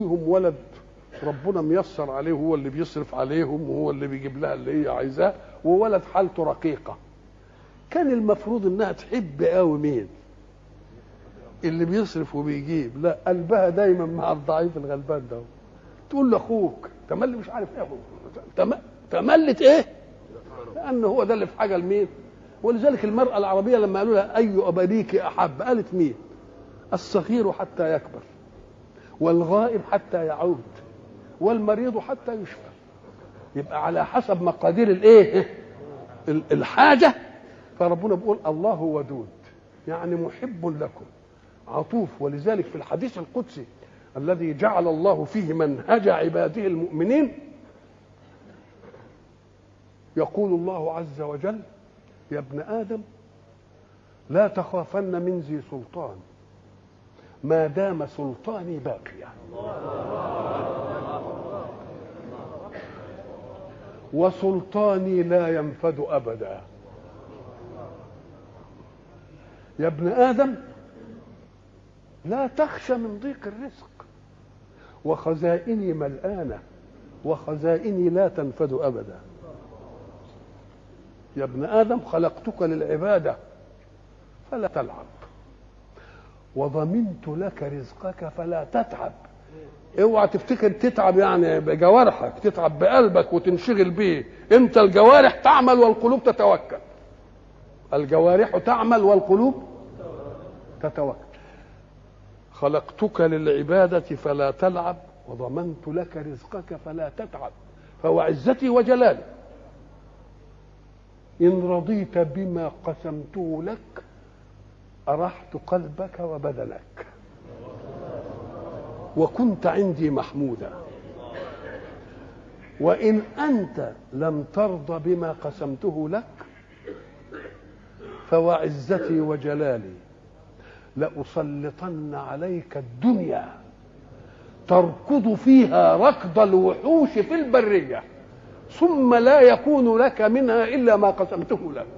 فيهم ولد ربنا ميسر عليه، هو اللي بيصرف عليهم وهو اللي بيجيب لها اللي هي عايزاه، وولد حالته رقيقه. كان المفروض انها تحب قوي مين؟ اللي بيصرف وبيجيب. لا، قلبها دايما مع الضعيف الغلبان ده. تقول لاخوك تملي مش عارف ايه، تملت ايه؟ لان هو ده اللي في حاجه لمين. ولذلك المراه العربيه لما قالوا لها اي ابنيك احب، قالت مين؟ الصغير حتى يكبر، والغائب حتى يعود، والمريض حتى يشفى. يبقى على حسب مقادير الايه، الحاجه. فربنا بيقول الله ودود، يعني محب لكم عطوف. ولذلك في الحديث القدسي الذي جعل الله فيه منهج عباده المؤمنين يقول الله عز وجل: يا ابن آدم لا تخافن من ذي سلطان ما دام سلطاني باقيا، وسلطاني لا ينفد أبدا. يا ابن آدم لا تخشى من ضيق الرزق، وخزائني ملآنة، وخزائني لا تنفد أبدا. يا ابن آدم خلقتك للعبادة فلا تلعب، وضمنت لك رزقك فلا تتعب. اوعى تفتكر تتعب يعني بجوارحك، تتعب بقلبك وتنشغل بيه. انت الجوارح تعمل والقلوب تتوكل. الجوارح تعمل والقلوب تتوكل. خلقتك للعبادة فلا تلعب، وضمنت لك رزقك فلا تتعب. فهو عزتي وجلالي إن رضيت بما قسمته لك أرحت قلبك وبدنك، وكنت عندي محمودا. وإن أنت لم ترضى بما قسمته لك فوعزتي وجلالي لأسلطن عليك الدنيا تركض فيها ركض الوحوش في البرية، ثم لا يكون لك منها إلا ما قسمته لك.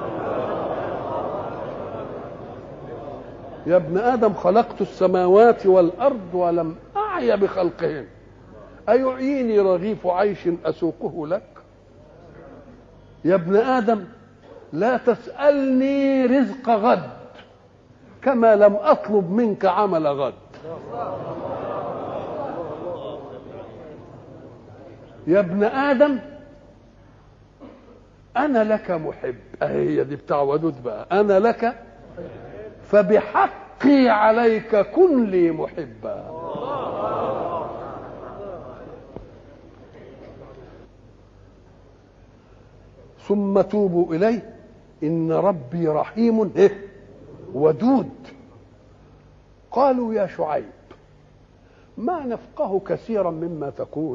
يا ابن آدم خلقت السماوات والأرض ولم أعي بخلقهن، أيعيني رغيف عيش أسوقه لك. يا ابن آدم لا تسألني رزق غد كما لم أطلب منك عمل غد. يا ابن آدم أنا لك محب، هي دي بتاع ودود بقى. أنا لك فبحقي عليك كن لي محبا. ثم توبوا إليه إن ربي رحيم ودود. قالوا يا شعيب ما نفقه كثيرا مما تقول.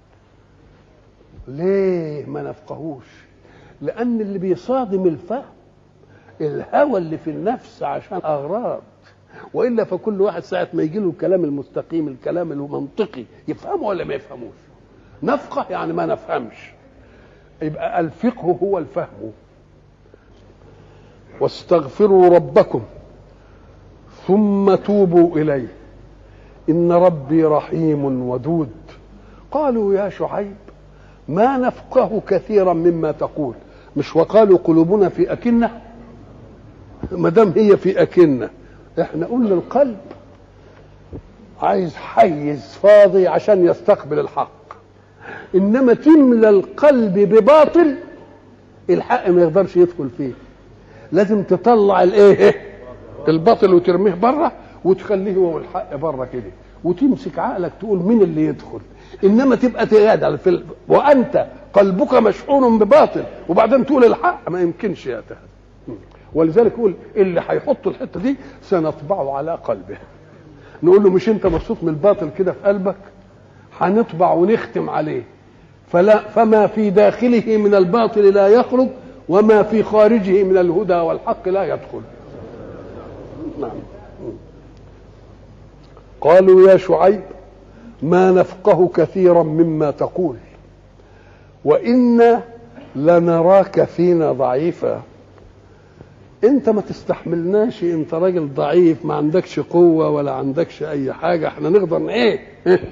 ليه ما نفقهوش؟ لأن اللي بيصادم الفهم الهوى اللي في النفس عشان أغراض، وإلا فكل واحد ساعة ما يجي له الكلام المستقيم، الكلام المنطقي، يفهمه ولا ما يفهموش. نفقه يعني ما نفهمش. يبقى الفقه هو الفهم. واستغفروا ربكم ثم توبوا إليه إن ربي رحيم ودود. قالوا يا شعيب ما نفقه كثيرا مما تقول. مش وقالوا قلوبنا في أكنة؟ ما دام هي في أكنة، احنا قلنا القلب عايز حيز فاضي عشان يستقبل الحق، انما تملى القلب بباطل الحق ما يقدرش يدخل فيه. لازم تطلع الايه، الباطل، وترميه بره، وتخليه هو الحق بره كده، وتمسك عقلك تقول مين اللي يدخل. انما تبقى تغادر وانت قلبك مشحون بباطل وبعدين تقول الحق، ما يمكنش يا تهد. ولذلك يقول اللي هيحط الحته دي سنطبعه على قلبه. نقول له مش انت مبسوط من الباطل كده في قلبك، هنطبع ونختم عليه. فما في داخله من الباطل لا يخرج، وما في خارجه من الهدى والحق لا يدخل. نعم. قالوا يا شعيب ما نفقه كثيرا مما تقول وإنا لنراك فينا ضعيفا. انت ما تستحملناش، انت راجل ضعيف ما عندكش قوة ولا عندكش اي حاجة، احنا نقدر ايه